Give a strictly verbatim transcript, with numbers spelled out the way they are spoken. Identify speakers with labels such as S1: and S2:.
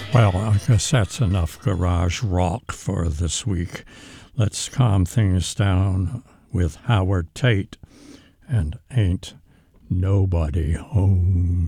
S1: Well, I guess that's enough garage rock for this week. Let's calm things down with Howard Tate and Ain't Nobody Home.